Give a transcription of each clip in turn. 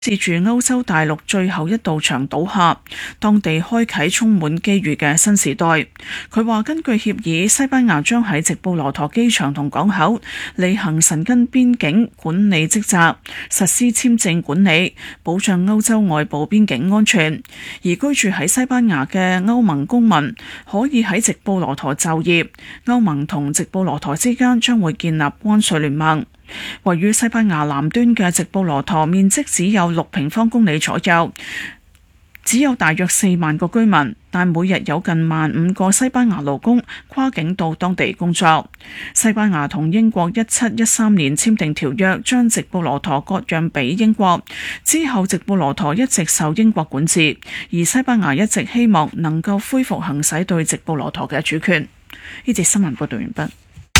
接住歐洲大陸最後一道牆倒下，當地開啟充滿機遇嘅新時代。佢話根據協議，西班牙將喺直布羅陀機場同港口履行神根邊境管理職責，實施簽證管理，保障歐洲外部邊境安全。而居住喺西班牙嘅歐盟公民可以喺直布羅陀就業，歐盟同直布羅陀之間將會建立關稅聯盟。位於西班牙南端嘅直布羅陀面積只有6平方公里左右，只有大約4萬個居民，但每日有近15000個西班牙勞工跨境到當地工作。西班牙同英國1713年簽訂條約，將直布羅陀割讓俾英國，之後直布羅陀一直受英國管治，而西班牙一直希望能夠恢復行使對直布羅陀嘅主權。呢節新聞報道完畢。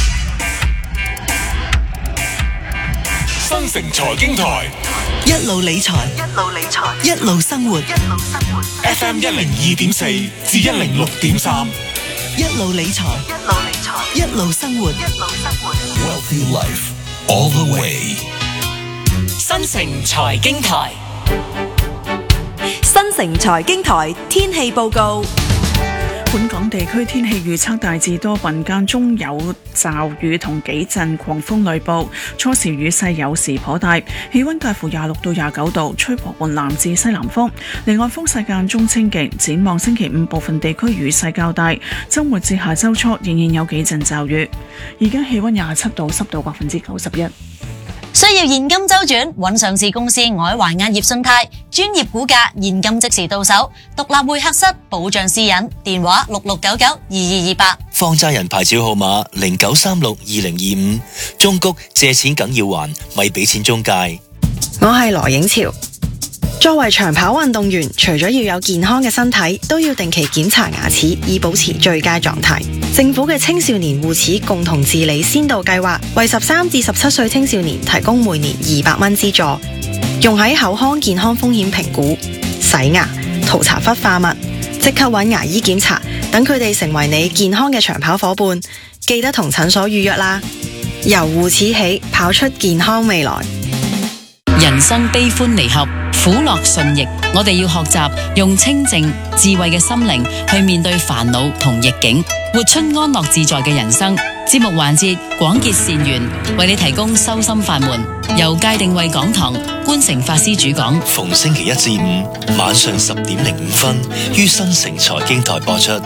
新城財經台， 一路理財，一路生活。 FM 102.4至106.3， 一路理財，一路生活。 Wealthy Life all the way。 新城財經台，新城財經台天氣報告。 本港地區天氣預測大致多雲，間中有驟雨同幾陣狂風雷暴，初時雨勢有時頗大，氣溫介乎26到29度，吹和緩南至西南風，離岸風勢間中清勁。展望星期五部分地區雨勢較大，週末至下週初仍然有幾陣驟雨。而家氣溫27度，濕度91%。 需要現金周轉，揾上市公司外環亞業信貸，專業估價，現金即時到手，獨立會客室，保障私隱，電話66992228。 放債人牌照號碼09362025，中谷借錢梗要還，咪俾錢中介。 我係羅影潮。作為長跑運動員，除咗要有健康嘅身體，都要定期檢查牙齒，以保持最佳狀態。政府嘅青少年護齒共同治理先導計劃，為13至17歲青少年提供每年200蚊資助，用喺口腔健康風險評估、洗牙、塗搽氟化物，即刻揾牙醫檢查，等佢哋成為你健康嘅長跑夥伴。記得同診所預約啦。由護齒起，跑出健康未來。 人生悲歡離合，苦樂順逆，我哋要學習用清靜智慧嘅心靈去面對煩惱同逆境，活出安樂自在嘅人生。節目環節廣結善緣，為你提供修心法門，由界定慧講堂觀誠法師主講， 逢星期一至五晚上10:05於新城財經台播出。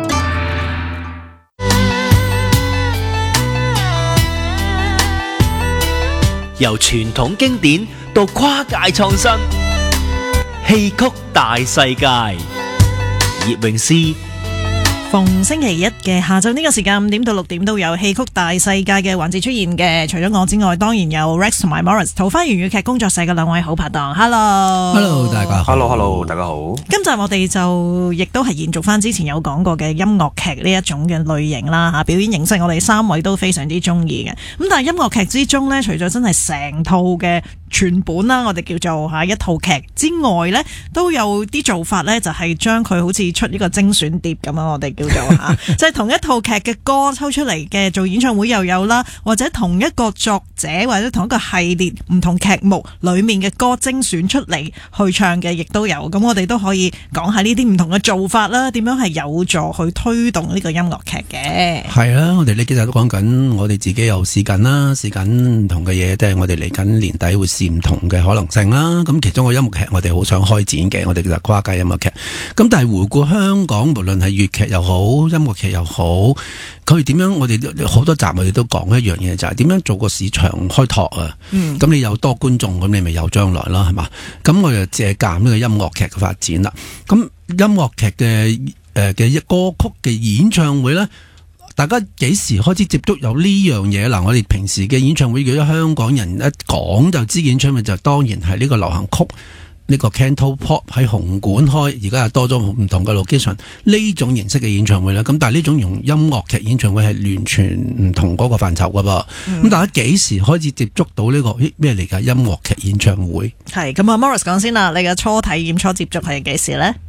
由傳統經典到跨界創新，戲曲大世界。葉詠詩。 逢星期一嘅下晝呢個時間5點到6點都有戲曲大世界嘅環節出現嘅，除咗我之外，當然有 Rex 同埋 Morris 桃花源粵劇工作室嘅兩位好拍檔。Hello 大家好。Hello 大家好。 今集我哋就亦都係延續翻之前有講過嘅音樂劇呢一種嘅類型啦吓，表演形式我哋3位都非常之中意嘅。咁但係音樂劇之中呢，除咗真係成套嘅全本啦，我哋叫做一套劇之外呢，都有啲做法呢，就係將佢好似出呢個精選碟咁樣，我哋叫做即係同一套劇嘅歌抽出嚟嘅做演唱會又有啦，或者同一個作者或者同一個系列唔同劇目裏面嘅歌精選出嚟去唱嘅亦都有。咁我哋都可以講下呢啲唔同嘅做法啦，點樣係有助去推動呢個音樂劇嘅。 係啊，我哋呢幾日都講緊，我哋自己又試緊啦，試緊唔同嘅嘢，即係我哋嚟緊年底會試唔同嘅可能性啦。咁其中個音樂劇我哋好想開展嘅，我哋叫做跨界音樂劇。咁但係回顧香港，無論係粵劇又好，音樂劇又好，佢點樣？我哋好多集我哋都講一樣嘢，就係點樣做個市場開拓啊。咁你有多觀眾，咁你咪有將來啦，係嘛？咁我就借鑒呢個音樂劇嘅發展啦。咁音樂劇嘅歌曲嘅演唱會咧，大家幾時開始接觸有呢樣嘢？嗱，我哋平時嘅演唱會，如果香港人一講就知演唱會，就當然係呢個流行曲。呢個 Cantopop 喺紅館開，而家又多咗唔同嘅 location，呢種形式嘅演唱會啦。咁但係呢種用音樂劇演唱會係完全唔同嗰個範疇噶噃。咁大家幾時開始接觸到呢個咩嚟㗎？音樂劇演唱會？ 係咁啊 ，Morris 講先啦，你嘅初體驗、初接觸係幾時咧？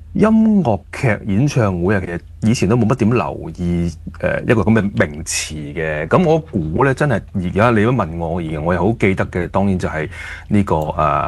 音樂劇演唱會啊，其實以前都冇乜點留意一個咁嘅名詞嘅。咁我估咧，真係而家你都問我，而我又好記得嘅，當然就係呢個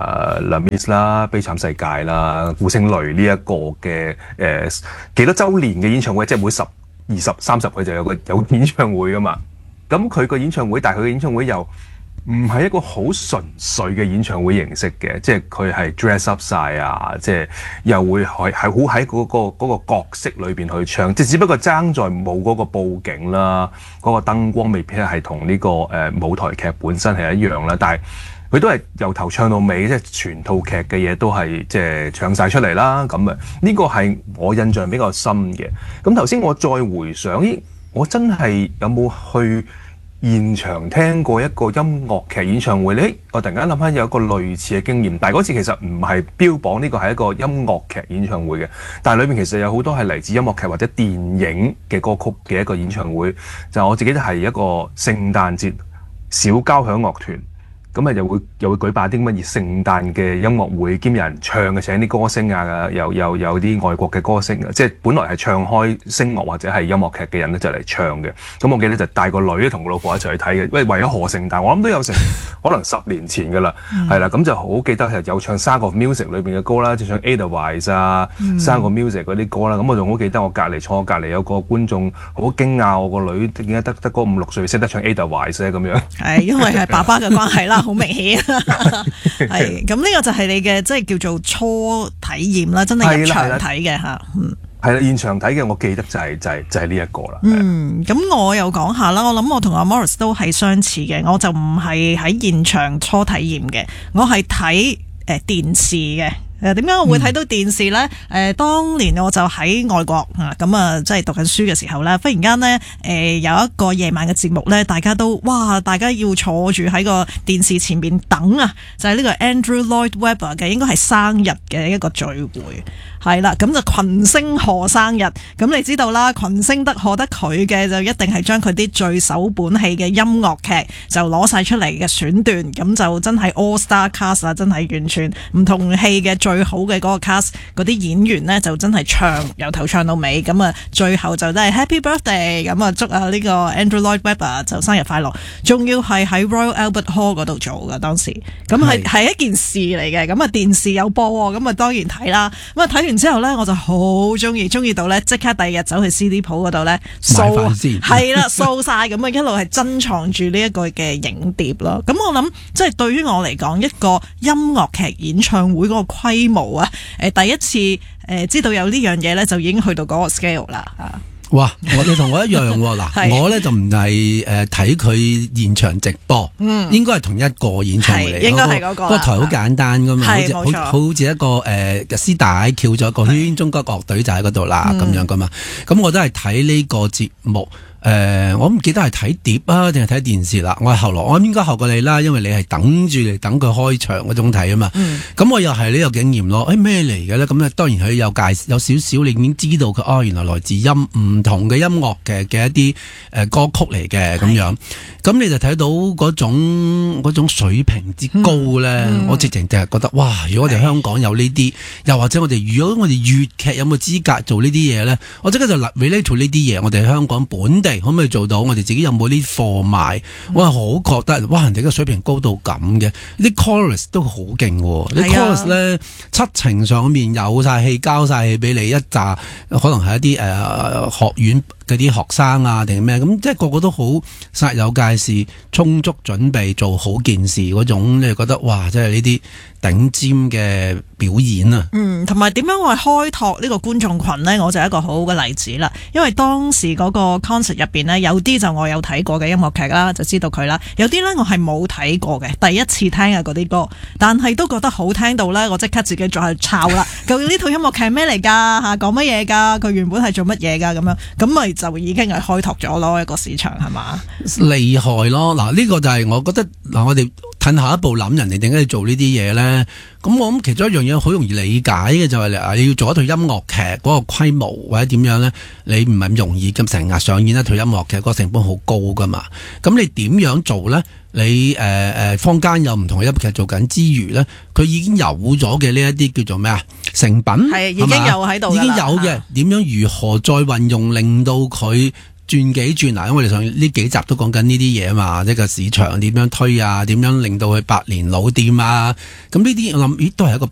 Les Mis啦、悲慘世界啦、顧星雷呢一個嘅幾多週年嘅演唱會，即係每10、20、30佢就有演唱會噶嘛。咁佢個演唱會，但係佢嘅演唱會又唔係一個好純粹嘅演唱會形式嘅，即係佢係 dress up 晒啊，即係又會係好喺嗰個角色裏邊去唱，即係只不過爭在冇嗰個佈景啦，嗰個燈光未必係同呢個舞台劇本身係一樣啦，但係佢都係由頭唱到尾，即係全套劇嘅嘢都係即係唱晒出嚟啦。咁啊，呢個係我印象比較深嘅。咁頭先我再回想，我真係有冇去現場聽過一個音樂劇演唱會咧？我突然間諗翻有一個類似嘅經驗，但係嗰次其實唔係標榜呢個係一個音樂劇演唱會嘅，但係裏面其實有好多係嚟自音樂劇或者電影嘅歌曲嘅一個演唱會。就我自己都係一個聖誕節小交響樂團。咁啊，又會舉辦啲乜嘢聖誕嘅音樂會，兼有人唱嘅，請啲歌星啊，有啲外國嘅歌星，即係本來係唱開聲樂或者係音樂劇嘅人咧，就嚟唱嘅。咁我記得就帶個女同個老婆一齊去睇嘅，為咗賀聖誕，我諗都有成可能10年前㗎啦，係啦，咁就好記得係有唱《Sound of Music》裏邊嘅歌啦，就唱 Edelweiss 啊，《Sound of Music》嗰啲歌啦。咁我仲好記得我隔離有個觀眾好驚訝，我個女點解得嗰5、6歲識得唱 Edelweiss 咧咁樣？係因為係爸爸嘅關係啦。好明顯係咁，呢個就係你嘅即係叫做初體驗啦，真係入場睇嘅嚇。係啦，現場睇嘅我記得就係呢一個啦。咁我又講下啦，我諗我同阿 Morris 都係相似嘅，我就唔係喺現場初體驗嘅，我係睇電視嘅。點解我會睇到電視呢？當年我就喺外國咁啊，即係讀緊書嘅時候呢，忽然間呢，有一個夜晚嘅節目呢，大家要坐住喺個電視前面等啊，就係呢個 Andrew Lloyd Webber 嘅，應該係生日嘅一個聚會。係啦，咁就群星賀生日，咁你知道啦，群星賀得佢嘅就一定係將佢啲最首本戲嘅音樂劇就攞晒出嚟嘅選段，咁就真係 All Star Cast 啊，真係完全唔同戲嘅最好嘅嗰個 cast， 嗰啲演員呢就真係唱由頭唱到尾，咁啊最後就真係 Happy Birthday， 咁啊祝啊呢個 Andrew Lloyd Webber 就生日快樂，仲要係喺 Royal Albert Hall 嗰度做噶當時，咁係一件事嚟嘅，咁啊電視有播，咁啊當然睇啦，咁啊睇完之後咧，我就好中意到咧，即刻第二日走去 CD 鋪嗰度咧掃，係啦掃晒，咁啊一路係珍藏住呢一個嘅影碟咯。咁我諗即係對於我嚟講，一個音樂劇演唱會嗰個規模啊，第一次知道有呢樣嘢咧，就已經去到嗰個 scale 啦嚇。 哇！你同我一樣喎，嗱，我咧就唔係睇佢現場直播，應該係同一個演唱會嚟，應該係嗰個。個台好簡單噶嘛，好似一個絲帶翹咗一個圈，中國樂隊就喺嗰度啦，咁樣噶嘛。咁我都係睇呢個節目。我唔記得係睇碟啊，定係睇電視啦。我係後來，我應該後過你啦，因為你係等住嚟等佢開場嗰種睇啊嘛。咁我又係呢個經驗咯。咩嚟嘅咧？咁咧當然佢有有少少，你已經知道佢原來來自唔同嘅音樂嘅一啲歌曲嚟嘅咁樣。咁你就睇到嗰種水平之高咧。我直情就係覺得哇！如果我哋香港有呢啲，又或者如果我哋粵劇有冇資格做呢啲嘢咧？我即刻就 relate to 呢啲嘢。我哋香港本地可唔可以做到？我哋自己有冇呢貨賣？我係好覺得，哇！人哋嘅水平高到咁嘅，啲 chorus 都好勁喎。啲 chorus 咧，七情上面有晒戲，交晒戲俾你一紮，可能係一啲學院嗰啲學生啊，定係咩咁？即係個個都好煞有介事，充足準備做好件事嗰種，你就覺得哇！即係呢啲頂尖嘅表演啊！同埋點樣去開拓呢個觀眾群呢？我就係一個好好嘅例子啦。因為當時嗰個 concert 入邊呢，有啲就我有睇過嘅音樂劇啦，就知道佢啦。有啲呢，我係冇睇過嘅，第一次聽嘅嗰啲歌，但係都覺得好聽到呢，我即刻自己再去抄啦。究竟呢套音樂劇係咩嚟㗎？嚇講乜嘢㗎？佢原本係做乜嘢㗎？咁咪就已經係開拓咗咯一個市場係嘛？厲害咯！嗱，呢個就係我覺得我哋褪下一步諗，人哋點解要做呢啲嘢咧？咁我諗其中一樣嘢好容易理解嘅就係你要做一套音樂劇嗰個規模或者點樣咧，你唔係咁容易咁成日上演一套音樂劇，嗰個成本好高噶嘛。咁你點樣做咧？你坊間有唔同嘅音樂劇做緊之餘咧，佢已經有咗嘅呢一啲叫做咩啊？ 成品係已經有喺度㗎啦， 已經有嘅，點樣如何再運用，令到佢轉幾轉嗱，因為我哋上呢幾集都講緊呢啲嘢嘛，一個市場點樣推啊，點樣令到佢百年老店啊，咁呢啲我諗都係一個